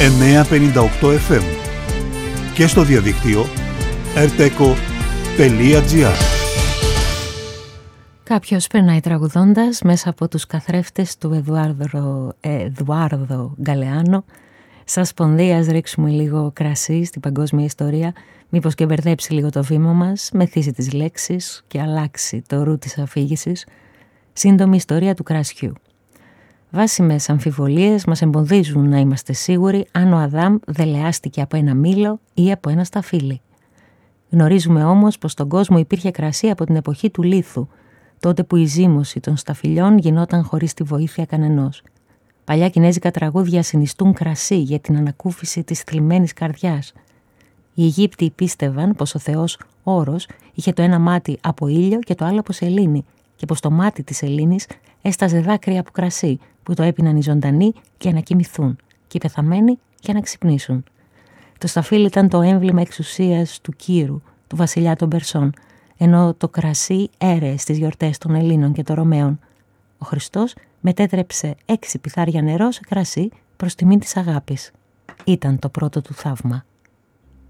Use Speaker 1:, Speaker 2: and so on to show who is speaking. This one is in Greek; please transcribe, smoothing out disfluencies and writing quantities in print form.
Speaker 1: 958 FM και στο διαδίκτυο rteco.gr.
Speaker 2: Κάποιος περνάει τραγουδώντας μέσα από τους καθρέφτες του Εδουάρδο Γκαλεάνο. Στα σπονδίας ρίξουμε λίγο κρασί στην παγκόσμια ιστορία, μήπως και μπερδέψει λίγο το βήμα μας, μεθύσει τις λέξεις και αλλάξει το ρου της αφήγησης. Σύντομη ιστορία του κρασιού. Βάσιμες αμφιβολίες μας εμποδίζουν να είμαστε σίγουροι αν ο Αδάμ δελεάστηκε από ένα μήλο ή από ένα σταφύλι. Γνωρίζουμε όμως πως στον κόσμο υπήρχε κρασί από την εποχή του λίθου, τότε που η ζύμωση των σταφυλιών γινόταν χωρίς τη βοήθεια κανενός. Παλιά κινέζικα τραγούδια συνιστούν κρασί για την ανακούφιση της θλιμμένης καρδιάς. Οι Αιγύπτιοι πίστευαν πως ο θεός Όρος είχε το ένα μάτι από ήλιο και το άλλο από σελήνη και πως το μάτι της σελήνης έσταζε δάκρυα από κρασί που το έπιναν οι ζωντανοί για να κοιμηθούν και οι πεθαμένοι για να ξυπνήσουν. Το σταφύλι ήταν το έμβλημα εξουσίας του Κύρου, του βασιλιά των Περσών, ενώ το κρασί έρεε στις γιορτές των Ελλήνων και των Ρωμαίων. Ο Χριστός μετέτρεψε 6 πιθάρια νερό σε κρασί προς τιμή της αγάπης. Ήταν το πρώτο του θαύμα.